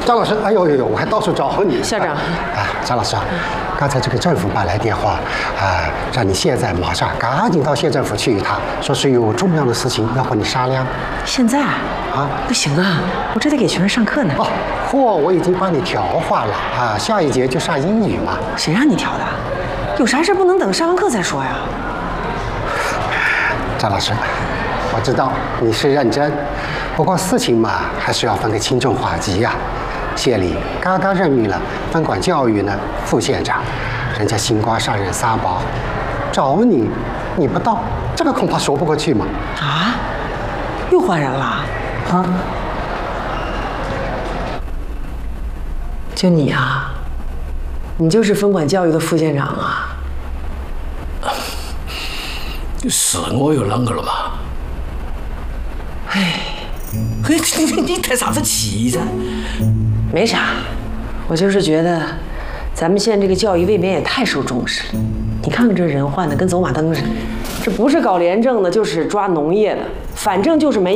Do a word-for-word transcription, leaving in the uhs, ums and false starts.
张老师，哎呦呦呦，我还到处找和你。 校长， 哎，张老师啊，刚才这个政府办来电话，啊，让你现在马上赶紧到县政府去一趟，说是有重要的事情要和你商量。 现在啊， 不行啊，我这得给学生上课呢。 哦，嚯，我已经帮你调话了啊，下一节就上英语嘛。 谁让你调的？有啥事不能等上完课再说呀？ 张老师，我知道你是认真，不过事情嘛，还是要分个轻重缓急呀。县里刚刚任命了分管教育呢副县长，人家新官上任三宝，找你你不到，这个恐怕说不过去嘛。 啊？又换人了？ 啊？ 就你啊？你就是分管教育的副县长啊？ 是我又啷个了嘛？ 哎， 嘿，你你叹啥子气噻？ 没啥，我就是觉得咱们县这个教育未免也太受重视了。你看看这人换的跟走马灯似的，这不是搞廉政的，就是抓农业的，反正就是没。